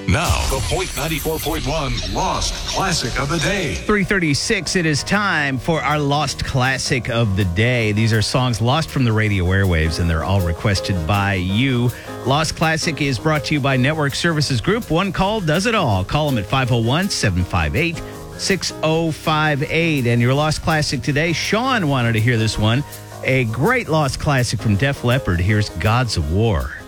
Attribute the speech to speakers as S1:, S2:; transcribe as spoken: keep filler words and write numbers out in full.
S1: Now, the Point ninety-four point one Lost Classic of the Day.
S2: three thirty-six, it is time for our Lost Classic of the Day. These are songs lost from the radio airwaves, and they're all requested by you. Lost Classic is brought to you by Network Services Group. One call does it all. Call them at five oh one, seven five eight, six oh five eight. And your Lost Classic today, Sean wanted to hear this one. A great Lost Classic from Def Leppard. Here's Gods of War.